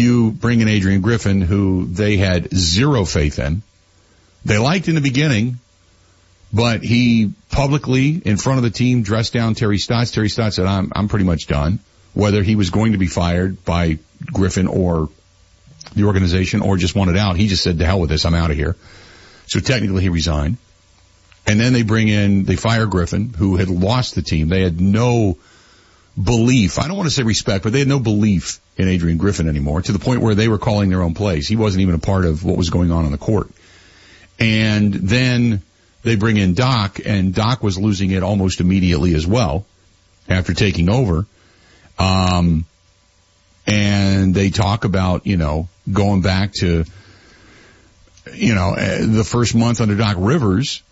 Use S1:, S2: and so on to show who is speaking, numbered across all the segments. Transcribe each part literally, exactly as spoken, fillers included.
S1: you bring in Adrian Griffin, who they had zero faith in. They liked in the beginning, but he publicly, in front of the team, dressed down Terry Stotts. Terry Stotts said, I'm, I'm pretty much done. Whether he was going to be fired by Griffin or the organization or just wanted out, he just said, to hell with this, I'm out of here. So technically he resigned. And then they bring in, they fire Griffin, who had lost the team. They had no belief, I don't want to say respect, but they had no belief in Adrian Griffin anymore, to the point where they were calling their own plays. He wasn't even a part of what was going on on the court. And then they bring in Doc, and Doc was losing it almost immediately as well after taking over. Um, and they talk about, you know, going back to, you know, the first month under Doc Rivers,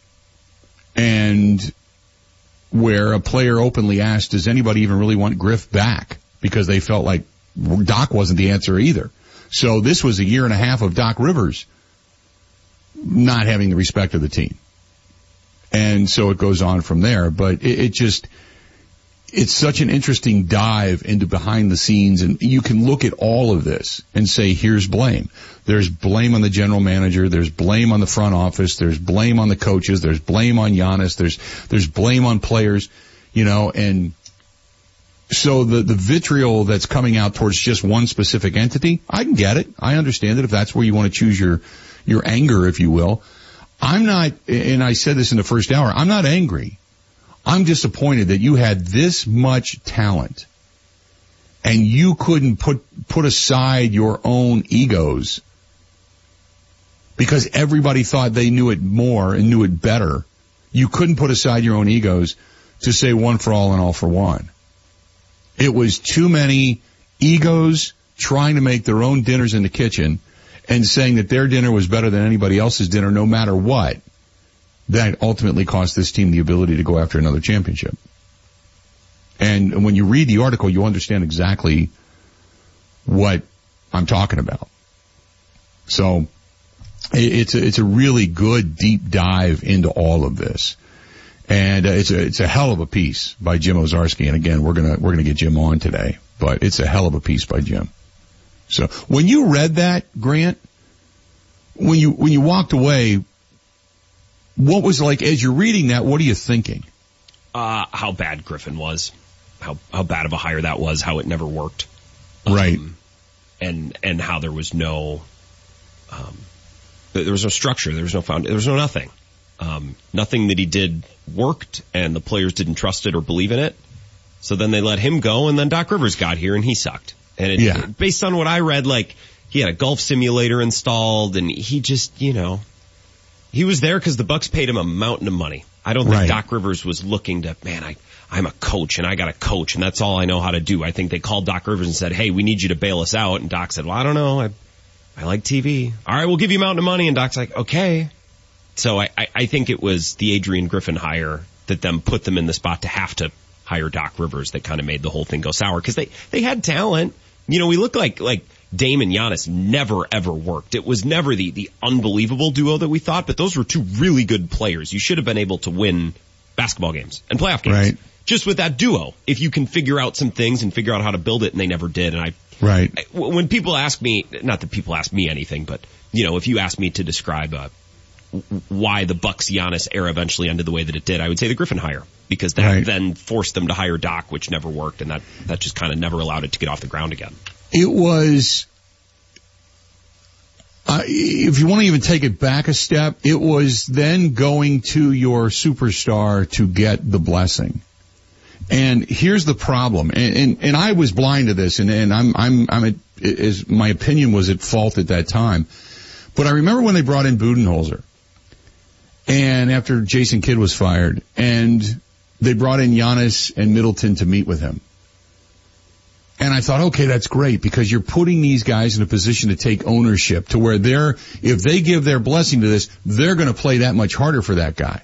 S1: and where a player openly asked, does anybody even really want Griff back? Because they felt like Doc wasn't the answer either. So this was a year and a half of Doc Rivers not having the respect of the team. And so it goes on from there. But it, it just, it's such an interesting dive into behind the scenes, and you can look at all of this and say, here's blame. There's blame on the general manager. There's blame on the front office. There's blame on the coaches. There's blame on Giannis. There's, there's blame on players, you know, and so the, the vitriol that's coming out towards just one specific entity, I can get it. I understand it if that's where you want to choose your, your anger, if you will. I'm not, and I said this in the first hour, I'm not angry. I'm disappointed that you had this much talent and you couldn't put, put aside your own egos because everybody thought they knew it more and knew it better. You couldn't put aside your own egos to say one for all and all for one. It was too many egos trying to make their own dinners in the kitchen and saying that their dinner was better than anybody else's dinner no matter what. That ultimately cost this team the ability to go after another championship. And when you read the article, you understand exactly what I'm talking about. So it's a, it's a really good deep dive into all of this. And uh, it's a, it's a hell of a piece by Jim Owczarski. And again, we're gonna, we're gonna get Jim on today, but it's a hell of a piece by Jim. So when you read that, Grant, when you, when you walked away, what was like, as you're reading that, what are you thinking?
S2: Uh, how bad Griffin was. How, how bad of a hire that was, how it never worked.
S1: Right.
S2: Um, and, and how there was no, um, there was no structure, there was no found, there was no nothing. Um, nothing that he did worked, and the players didn't trust it or believe in it. So then they let him go, and then Doc Rivers got here and he sucked. And it,
S1: yeah.
S2: it, based on what I read, like, he had a golf simulator installed, and he just, you know, he was there because the Bucks paid him a mountain of money. I don't think
S1: right.
S2: Doc Rivers was looking to, man, I, I'm a coach and I got a coach and that's all I know how to do. I think they called Doc Rivers and said, hey, we need you to bail us out. And Doc said, well, I don't know. I, I like T V. All right, we'll give you a mountain of money. And Doc's like, okay. So I, I, I think it was the Adrian Griffin hire that them put them in the spot to have to hire Doc Rivers that kind of made the whole thing go sour, because they, they had talent. You know, we look like, like Dame and Giannis never ever worked. It was never the, the unbelievable duo that we thought, but those were two really good players. You should have been able to win basketball games and playoff games.
S1: Right.
S2: Just with that duo, if you can figure out some things and figure out how to build it, and they never did. And I,
S1: right.
S2: I, when people ask me, not that people ask me anything, but, you know, if you ask me to describe, uh, why the Bucks Giannis era eventually ended the way that it did, I would say the Griffin hire, because that
S1: right.
S2: then forced them to hire Doc, which never worked, and that, that just kind of never allowed it to get off the ground again.
S1: It was, uh, if you want to even take it back a step, it was then going to your superstar to get the blessing. And here's the problem, and, and, and I was blind to this, and, and I'm, I'm, I'm, at, is, my opinion was at fault at that time. But I remember when they brought in Budenholzer, and after Jason Kidd was fired, and they brought in Giannis and Middleton to meet with him. And I thought, okay, that's great, because you're putting these guys in a position to take ownership, to where they're, if they give their blessing to this, they're going to play that much harder for that guy.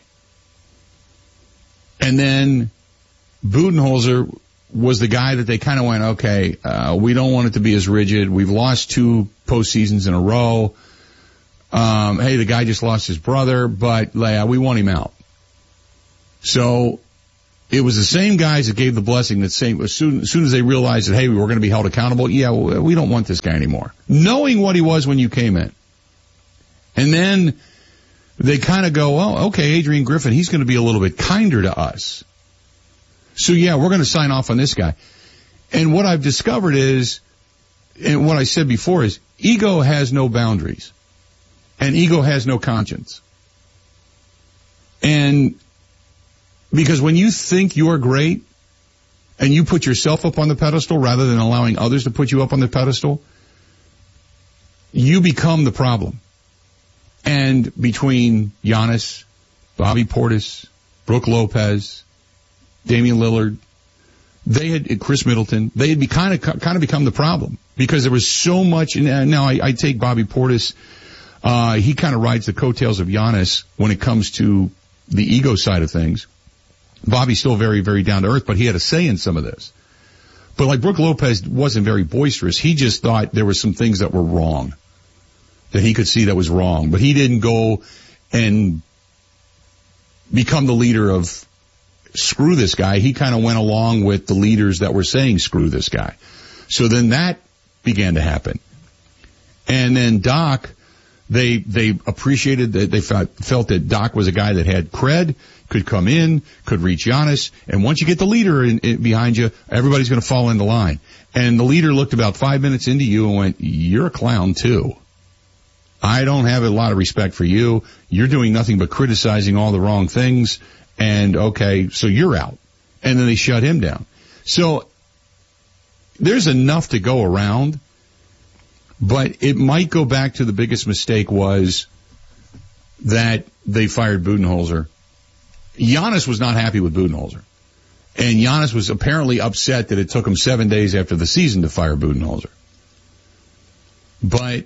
S1: And then Budenholzer was the guy that they kind of went, okay, uh, we don't want it to be as rigid. We've lost two postseasons in a row. Um, hey, the guy just lost his brother, but uh, we want him out. So It was the same guys that gave the blessing that same, as soon, as soon as they realized that, hey, we were going to be held accountable, yeah, well, we don't want this guy anymore. Knowing what he was when you came in. And then they kind of go, well, okay, Adrian Griffin, he's going to be a little bit kinder to us. So yeah, we're going to sign off on this guy. And what I've discovered is, and what I said before is, ego has no boundaries. And ego has no conscience. And because when you think you're great and you put yourself up on the pedestal rather than allowing others to put you up on the pedestal, you become the problem. And between Giannis, Bobby Portis, Brook Lopez, Damian Lillard, they had, Chris Middleton, they had be kind of, kind of become the problem because there was so much. Now I, I take Bobby Portis, uh, he kind of rides the coattails of Giannis when it comes to the ego side of things. Bobby's still very, very down to earth, but he had a say in some of this. But like Brook Lopez wasn't very boisterous. He just thought there were some things that were wrong, that he could see that was wrong. But he didn't go and become the leader of screw this guy. He kind of went along with the leaders that were saying screw this guy. So then that began to happen. And then Doc, they, they appreciated that, they felt, felt that Doc was a guy that had cred, could come in, could reach Giannis, and once you get the leader in, in behind you, everybody's going to fall into line. And the leader looked about five minutes into you and went, you're a clown too. I don't have a lot of respect for you. You're doing nothing but criticizing all the wrong things, and okay, so you're out. And then they shut him down. So there's enough to go around, but it might go back to the biggest mistake was that they fired Budenholzer. Giannis was not happy with Budenholzer. And Giannis was apparently upset that it took him seven days after the season to fire Budenholzer. But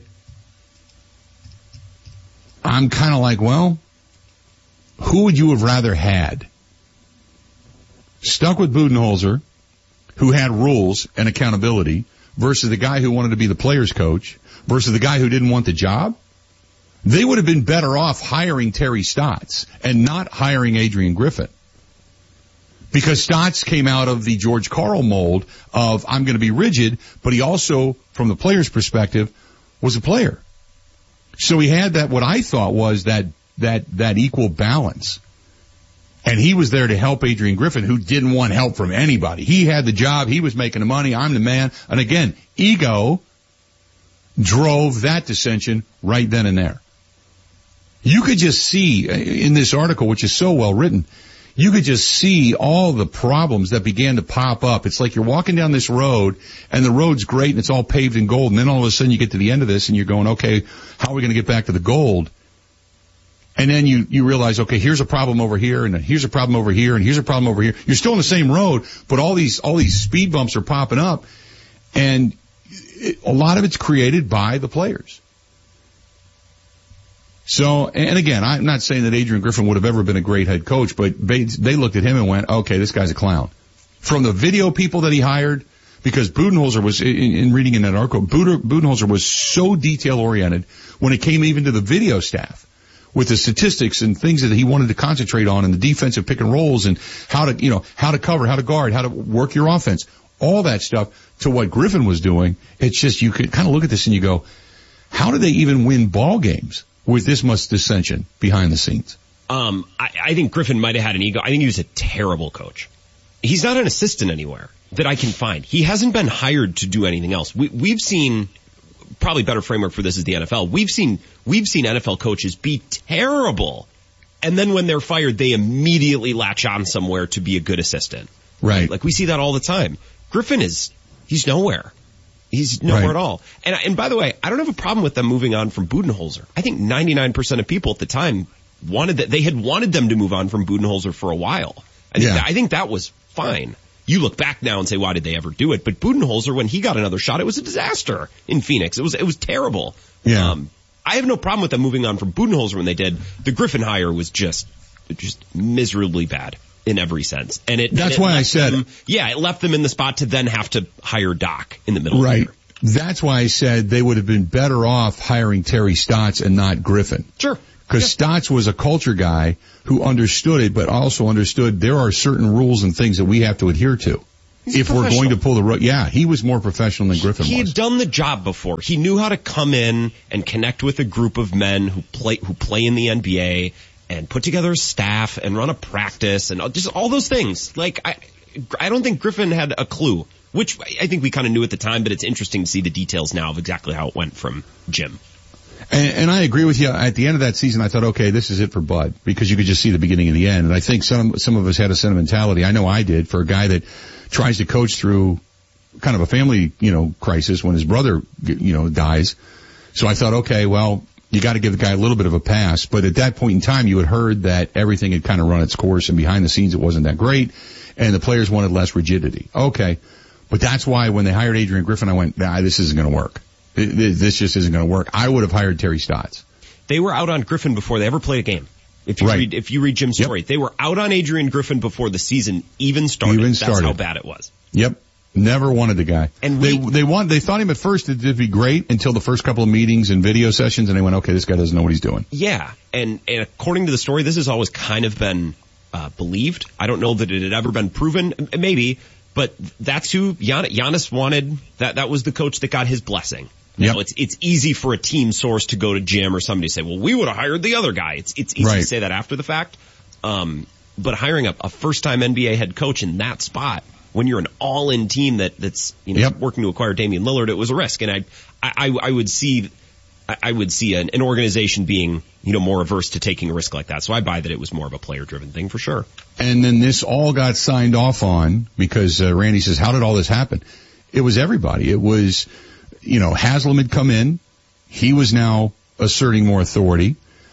S1: I'm kind of like, well, who would you have rather had? Stuck with Budenholzer, who had rules and accountability, versus the guy who wanted to be the player's coach, versus the guy who didn't want the job? They would have been better off hiring Terry Stotts and not hiring Adrian Griffin. Because Stotts came out of the George Karl mold of, I'm going to be rigid, but he also, from the player's perspective, was a player. So he had that, what I thought was that, that, that equal balance. And he was there to help Adrian Griffin, who didn't want help from anybody. He had the job, he was making the money, I'm the man. And again, ego drove that dissension right then and there. You could just see in this article, which is so well written, you could just see all the problems that began to pop up. It's like you're walking down this road, and the road's great, and it's all paved in gold, and then all of a sudden you get to the end of this, and you're going, okay, how are we going to get back to the gold? And then you, you realize, okay, here's a problem over here, and here's a problem over here, and here's a problem over here. You're still on the same road, but all these, all these speed bumps are popping up, and it, a lot of it's created by the players. So, and again, I'm not saying that Adrian Griffin would have ever been a great head coach, but they, they looked at him and went, okay, this guy's a clown. From the video people that he hired, because Budenholzer was, in, in reading in that article, Budenholzer was so detail-oriented when it came even to the video staff, with the statistics and things that he wanted to concentrate on, and the defensive pick and rolls, and how to, you know, how to cover, how to guard, how to work your offense, all that stuff, to what Griffin was doing. It's just, you could kind of look at this and you go, how do they even win ball games with this much dissension behind the scenes?
S2: Um, I, I think Griffin might have had an ego. I think he was a terrible coach. He's not an assistant anywhere that I can find. He hasn't been hired to do anything else. We, we've seen, probably better framework for this is the N F L. We've seen, we've seen N F L coaches be terrible. And then when they're fired, they immediately latch on somewhere to be a good assistant.
S1: Right.
S2: Like we see that all the time. Griffin is, he's nowhere. He's nowhere
S1: right.
S2: at all. And, and by the way, I don't have a problem with them moving on from Budenholzer. I think ninety-nine percent of people at the time wanted that, they had wanted them to move on from Budenholzer for a while. I think,
S1: yeah.
S2: that, I think that was fine. You look back now and say, why did they ever do it? But Budenholzer, when he got another shot, it was a disaster in Phoenix. It was, it was terrible.
S1: Yeah.
S2: Um, I have no problem with them moving on from Budenholzer when they did. The Griffin hire was just, just miserably bad in every sense. And it,
S1: that's
S2: and it
S1: why I said,
S2: them, yeah, it left them in the spot to then have to hire Doc in the middle
S1: right.
S2: of the year.
S1: That's why I said they would have been better off hiring Terry Stotts and not Griffin.
S2: Sure.
S1: Because yeah. Stotts was a culture guy who understood it, but also understood there are certain rules and things that we have to adhere to.
S2: He's
S1: if we're going to pull the rug. Yeah, he was more professional than Griffin
S2: he
S1: was.
S2: He had done the job before. He knew how to come in and connect with a group of men who play, who play in the N B A and put together a staff and run a practice and just all those things. Like, I, I don't think Griffin had a clue, which I think we kind of knew at the time, but it's interesting to see the details now of exactly how it went from Jim.
S1: And, and I agree with you. At the end of that season, I thought, okay, this is it for Bud, because you could just see the beginning and the end. And I think some some of us had a sentimentality. I know I did, for a guy that tries to coach through kind of a family, you know, crisis when his brother, you know, dies. So I thought, okay, well, you got to give the guy a little bit of a pass. But at that point in time, you had heard that everything had kind of run its course, and behind the scenes it wasn't that great, and the players wanted less rigidity. Okay. But that's why when they hired Adrian Griffin, I went, nah, this isn't going to work. This just isn't going to work. I would have hired Terry Stotts.
S2: They were out on Griffin before they ever played a game. If you
S1: right.
S2: read, if you read Jim's story,
S1: yep.
S2: they were out on Adrian Griffin before the season even started.
S1: Even started.
S2: That's how bad it was.
S1: Yep. Never wanted the guy.
S2: And
S1: we,
S2: they
S1: they want, they thought him at first it'd be great until the first couple of meetings and video sessions, and they went, okay, this guy doesn't know what he's doing.
S2: Yeah. And, and according to the story, this has always kind of been, uh, believed. I don't know that it had ever been proven. Maybe. But that's who Gian, Giannis wanted. That, that was the coach that got his blessing. You
S1: yep.
S2: know, it's, it's easy for a team source to go to Jim or somebody to say, well, we would have hired the other guy. It's, it's easy
S1: right.
S2: to say that after the fact. Um, but hiring a, a first time N B A head coach in that spot, when you're an all in team that, that's, you know,
S1: yep.
S2: working to acquire Damian Lillard, it was a risk. And I, I, I would see, I would see an, an organization being, you know, more averse to taking a risk like that. So I buy that it was more of a player driven thing for sure.
S1: And then this all got signed off on because, uh, Randy says, how did all this happen? It was everybody. It was, you know, Haslam had come in. He was now asserting more authority.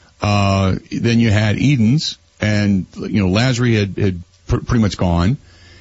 S1: Uh, then you had Edens, and, you know, Lasry had, had pr- pretty much gone.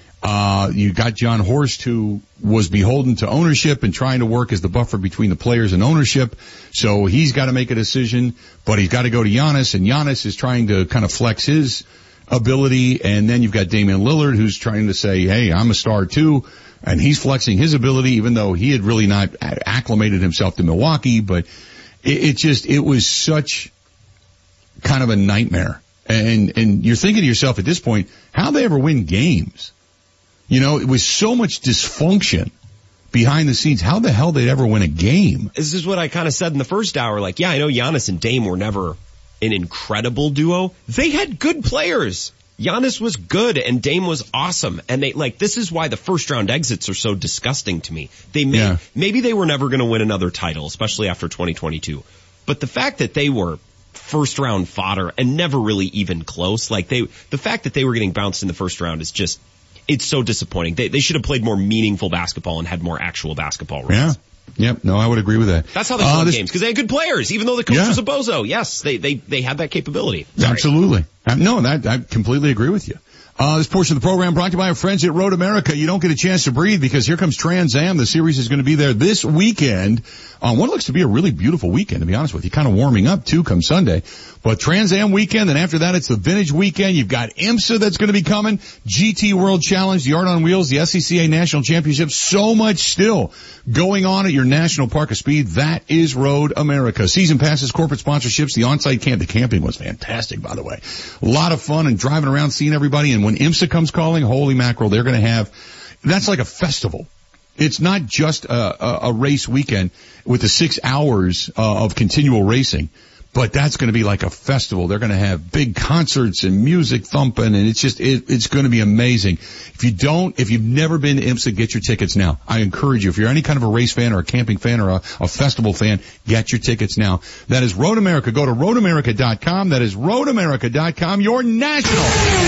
S1: Uh, you got John Horst, who was beholden to ownership and trying to work as the buffer between the players and ownership. So he's got to make a decision, but he's got to go to Giannis, and Giannis is trying to kind of flex his ability. And then you've got Damian Lillard, who's trying to say, hey, I'm a star too. And he's flexing his ability, even though he had really not acclimated himself to Milwaukee. But it, it just, it was such kind of a nightmare. And, and you're thinking to yourself at this point, how'd they ever win games? You know, it was so much dysfunction behind the scenes. How the hell they'd ever win a game?
S2: This is what I kind of said in the first hour. Like, yeah, I know Giannis and Dame were never an incredible duo. They had good players. Giannis was good and Dame was awesome. And they, like, this is why the first round exits are so disgusting to me. They may, yeah. maybe they were never going to win another title, especially after twenty twenty-two. But the fact that they were first round fodder and never really even close, like they, the fact that they were getting bounced in the first round is just, it's so disappointing. They, they should have played more meaningful basketball and had more actual basketball runs.
S1: Yeah. Yep. No, I would agree with that.
S2: That's how they won uh, games, because they had good players, even though the coach
S1: yeah.
S2: was a bozo. Yes, they, they, they had that capability. Sorry.
S1: Absolutely. Uh, no, that, I completely agree with you. Uh, this portion of the program brought to you by our friends at Road America. You don't get a chance to breathe because here comes Trans Am. The series is going to be there this weekend on what looks to be a really beautiful weekend, to be honest with you. Kind of warming up too come Sunday. But Trans Am weekend, and after that it's the Vintage weekend. You've got IMSA that's going to be coming, G T World Challenge, the Art on Wheels, the S C C A National Championship. So much still going on at your National Park of Speed. That is Road America. Season passes, corporate sponsorships, the on-site camp. The camping was fantastic, by the way. A lot of fun and driving around, seeing everybody. And when IMSA comes calling, holy mackerel, they're going to have, that's like a festival. It's not just a, a, a race weekend with the six hours uh, of continual racing, but that's going to be like a festival. They're going to have big concerts and music thumping, and it's just, it, it's going to be amazing. If you don't, if you've never been to IMSA, get your tickets now. I encourage you. If you're any kind of a race fan or a camping fan or a, a festival fan, get your tickets now. That is Road America. Go to road america dot com. That is road america dot com, your national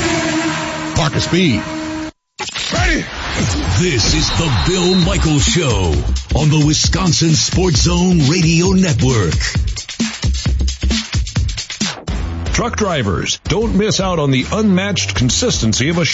S1: Park of Speed.
S3: Ready? This is the Bill Michaels Show on the Wisconsin Sports Zone Radio Network.
S4: Truck drivers, don't miss out on the unmatched consistency of a